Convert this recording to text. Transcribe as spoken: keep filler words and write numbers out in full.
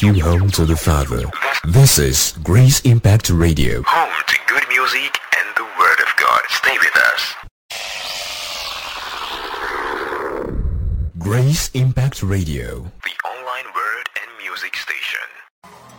Due home to the Father. This is Grace Impact Radio. Home to good music and the Word of God. Stay with us. Grace Impact Radio. The online word and music station.